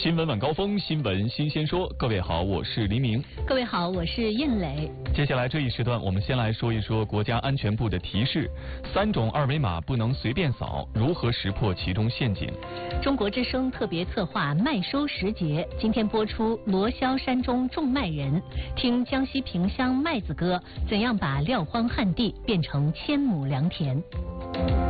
新闻晚高峰，新闻新鲜说。各位好，我是黎明。 各位好，我是燕磊。 接下来这一时段，我们先来说一说国家安全部的提示：3种二维码不能随便扫，如何识破其中陷阱？ 中国之声特别策划麦收时节，今天播出罗霄山中种麦人，听江西萍乡麦子歌怎样把撂荒旱地变成千亩良田。